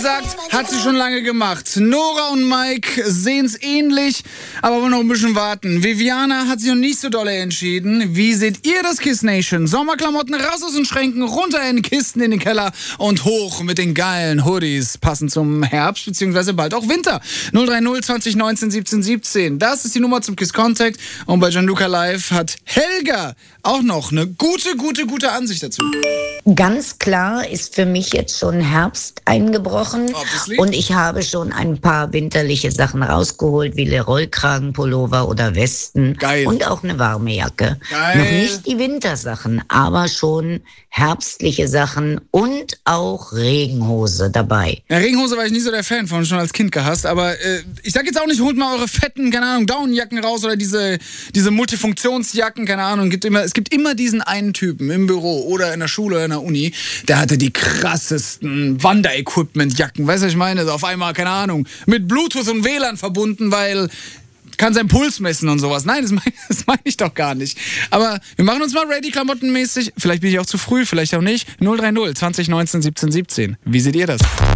gesagt, hat sie schon lange gemacht. Nora und Mike sehen es ähnlich, aber wollen noch ein bisschen warten. Viviana hat sich noch nicht so dolle entschieden. Wie seht ihr das, Kiss Nation? Sommerklamotten raus aus den Schränken, runter in Kisten in den Keller und hoch mit den geilen Hoodies. Passend zum Herbst, beziehungsweise bald auch Winter. 030 20 19 17 17. Das ist die Nummer zum Kiss Contact. Und bei Gianluca Live hat Helga auch noch eine gute Ansicht dazu. Ganz klar ist für mich jetzt schon Herbst eingebrochen. Obviously. Und ich habe schon ein paar winterliche Sachen rausgeholt, wie Rollkragenpullover oder Westen. Geil. Und auch eine warme Jacke. Geil. Noch nicht die Wintersachen, aber schon herbstliche Sachen und auch Regenhose dabei. Ja, Regenhose war ich nicht so der Fan von, schon als Kind gehasst, aber ich sag jetzt auch nicht, holt mal eure fetten, keine Ahnung, Daunenjacken raus oder diese Multifunktionsjacken, keine Ahnung. Es gibt immer diesen einen Typen im Büro oder in der Schule oder in der Uni, der hatte die krassesten Wanderequipment-Jacken, weißt du, was ich meine? So auf einmal, keine Ahnung, mit Bluetooth und WLAN verbunden, weil kann seinen Puls messen und sowas. Nein, das meine ich doch gar nicht. Aber wir machen uns mal ready klamottenmäßig. Vielleicht bin ich auch zu früh, vielleicht auch nicht. 030 20 19 17 17. Wie seht ihr das?